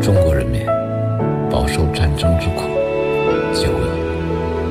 中国人民饱受战争之苦，久矣。